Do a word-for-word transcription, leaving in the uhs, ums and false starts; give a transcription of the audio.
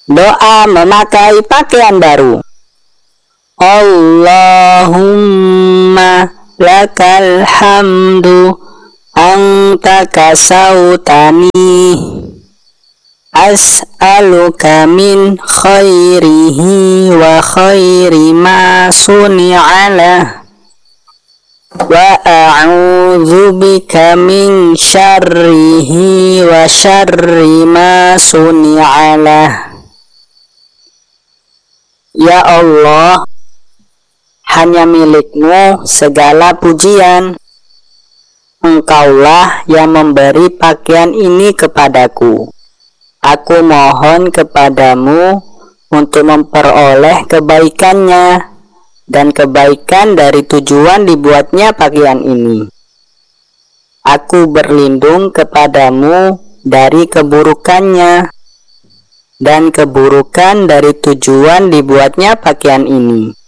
Doa memakai pakaian baru. Allahumma lakal hamdu anta kasautani as'aluka min khairihi wa khairi ma suni'alah wa a'udzu bika min syarrihi wa syarri ma suni'alah. Ya Allah, hanya milik-Mu segala pujian. Engkaulah yang memberi pakaian ini kepadaku. Aku mohon kepadamu untuk memperoleh kebaikannya dan kebaikan dari tujuan dibuatnya pakaian ini. Aku berlindung kepadamu dari keburukannya dan keburukan dari tujuan dibuatnya pakaian ini.